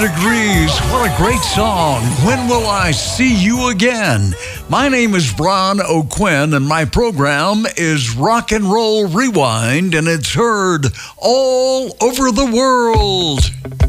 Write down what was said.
Degrees. What a great song. When will I see you again? My name is Bron O'Quinn, and my program is Rock and Roll Rewind, and it's heard all over the world.